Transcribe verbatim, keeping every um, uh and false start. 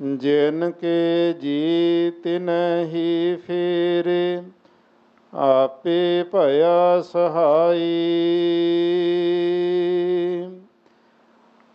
ਜਿਨ ਕੇ ਜੀ ਤਿਨਹਿ ਫੇਰੇ, ਆਪੇ ਭਇਆ ਸਹਾਈ।